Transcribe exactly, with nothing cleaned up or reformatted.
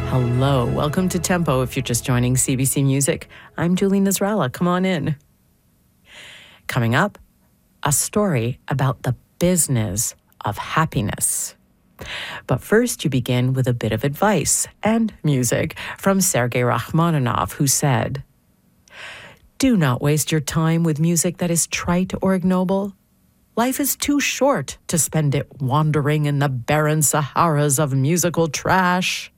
Hello, welcome to Tempo. If you're just joining C B C Music, I'm Julie Nasrallah. Come on in. Coming up, a story about the business of happiness. But first, you begin with a bit of advice and music from Sergei Rachmaninoff, who said, "Do not waste your time with music that is trite or ignoble. Life is too short to spend it wandering in the barren Saharas of musical trash.